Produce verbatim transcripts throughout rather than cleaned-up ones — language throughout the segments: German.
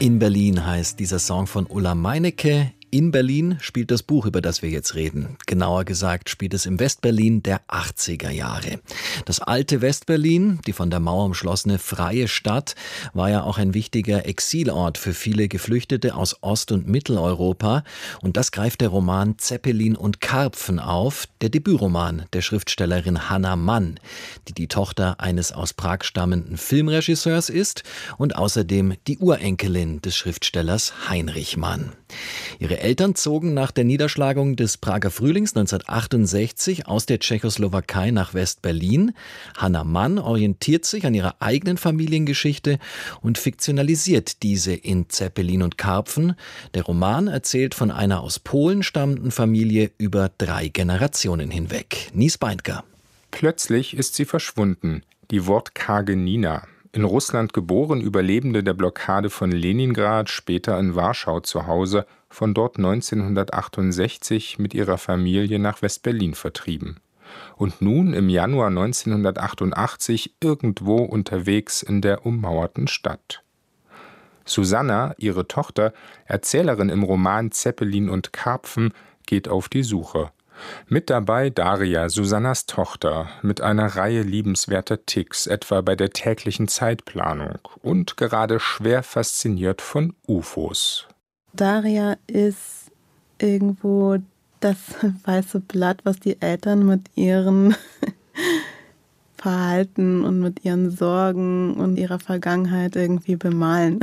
In Berlin heißt dieser Song von Ulla Meinecke. In Berlin spielt das Buch, über das wir jetzt reden. Genauer gesagt spielt es im Westberlin der achtziger Jahre. Das alte Westberlin, die von der Mauer umschlossene freie Stadt, war ja auch ein wichtiger Exilort für viele Geflüchtete aus Ost- und Mitteleuropa. Und das greift der Roman Zeppelin und Karpfen auf, der Debütroman der Schriftstellerin Hannah Mann, die die Tochter eines aus Prag stammenden Filmregisseurs ist und außerdem die Urenkelin des Schriftstellers Heinrich Mann. Ihre Eltern zogen nach der Niederschlagung des Prager Frühlings neunzehnhundertachtundsechzig aus der Tschechoslowakei nach West-Berlin. Hannah Mann orientiert sich an ihrer eigenen Familiengeschichte und fiktionalisiert diese in Zeppelin und Karpfen. Der Roman erzählt von einer aus Polen stammenden Familie über drei Generationen hinweg. Nies Beindker. Plötzlich ist sie verschwunden, die wortkarge Nina. In Russland geboren, Überlebende der Blockade von Leningrad, später in Warschau zu Hause, von dort neunzehnhundertachtundsechzig mit ihrer Familie nach West-Berlin vertrieben. Und nun im Januar neunzehnhundertachtundachtzig irgendwo unterwegs in der ummauerten Stadt. Susanna, ihre Tochter, Erzählerin im Roman Zeppelin und Karpfen, geht auf die Suche. Mit dabei Daria, Susannas Tochter, mit einer Reihe liebenswerter Ticks, etwa bei der täglichen Zeitplanung und gerade schwer fasziniert von U F Os. Daria ist irgendwo das weiße Blatt, was die Eltern mit ihren Verhalten und mit ihren Sorgen und ihrer Vergangenheit irgendwie bemalen.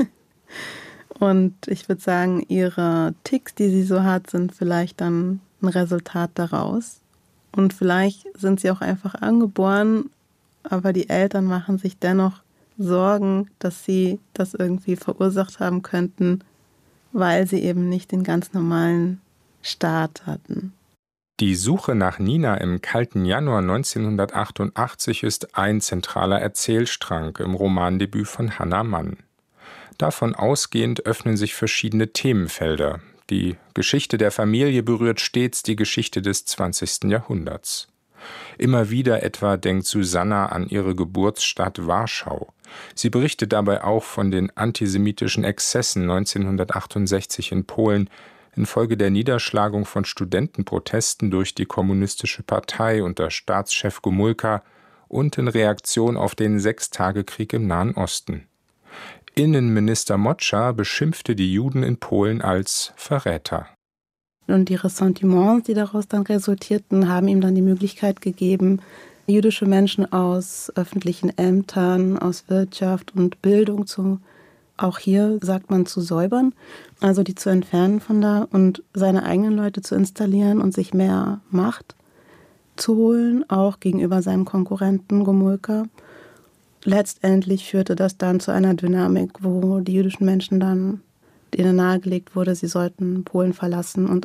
Und ich würde sagen, ihre Ticks, die sie so hat, sind vielleicht dann ein Resultat daraus. Und vielleicht sind sie auch einfach angeboren, aber die Eltern machen sich dennoch Sorgen, dass sie das irgendwie verursacht haben könnten, weil sie eben nicht den ganz normalen Start hatten. Die Suche nach Nina im kalten Januar neunzehnhundertachtundachtzig ist ein zentraler Erzählstrang im Romandebüt von Hannah Mann. Davon ausgehend öffnen sich verschiedene Themenfelder. Die Geschichte der Familie berührt stets die Geschichte des zwanzigsten Jahrhunderts. Immer wieder etwa denkt Susanna an ihre Geburtsstadt Warschau. Sie berichtet dabei auch von den antisemitischen Exzessen neunzehnhundertachtundsechzig in Polen infolge der Niederschlagung von Studentenprotesten durch die Kommunistische Partei unter Staatschef Gomulka und in Reaktion auf den Sechstagekrieg im Nahen Osten. Innenminister Moczar beschimpfte die Juden in Polen als Verräter. Und die Ressentiments, die daraus dann resultierten, haben ihm dann die Möglichkeit gegeben, jüdische Menschen aus öffentlichen Ämtern, aus Wirtschaft und Bildung zu, auch hier sagt man, zu säubern, also die zu entfernen von da und seine eigenen Leute zu installieren und sich mehr Macht zu holen, auch gegenüber seinem Konkurrenten Gomulka. Letztendlich führte das dann zu einer Dynamik, wo die jüdischen Menschen dann, denen nahegelegt wurde, sie sollten Polen verlassen und